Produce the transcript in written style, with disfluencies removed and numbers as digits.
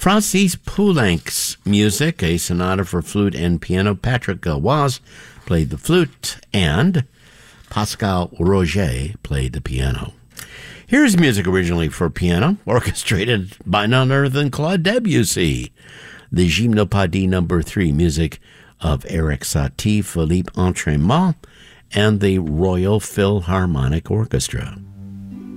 Francis Poulenc's music, a sonata for flute and piano. Patrick Galois played the flute, and Pascal Roger played the piano. Here's music originally for piano, orchestrated by none other than Claude Debussy. The Gymnopédie No. 3, music of Eric Satie, Philippe Entremont, and the Royal Philharmonic Orchestra.